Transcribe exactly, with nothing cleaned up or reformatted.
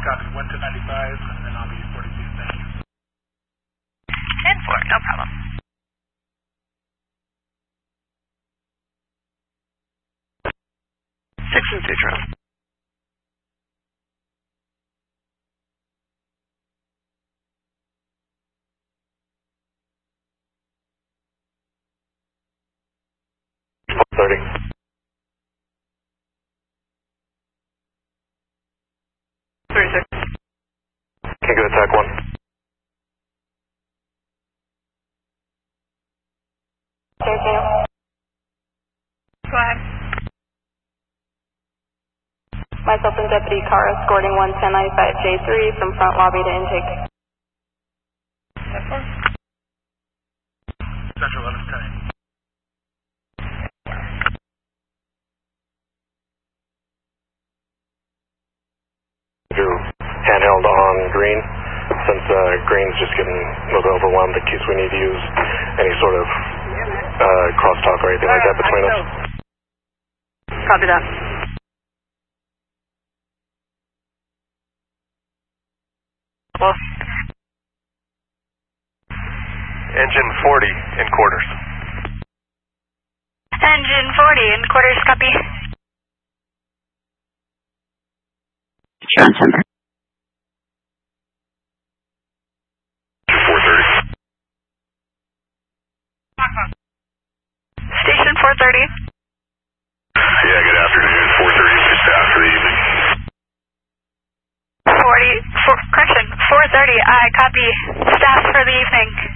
Copy, one ten ninety-five, and then I'll be forty-two, thank you. ten four, no problem. Six and two, Charlie. thirty. thirty-six. Can you get attack one? Okay, Sam. Go ahead. Myself and Deputy Carr escorting one ten ninety-five J three from front lobby to intake. ten four. Central eleven ten. Do handheld on green, since uh, green's just getting a little bit overwhelmed in case we need to use any sort of uh, crosstalk or anything like that between us. Copy that. Well, Engine forty in quarters. Engine forty in quarters, copy. John Timber. four thirty. Station four thirty. Yeah, good afternoon. four thirty just after the evening. forty, for, correction, four thirty, I copy. Staff for the evening.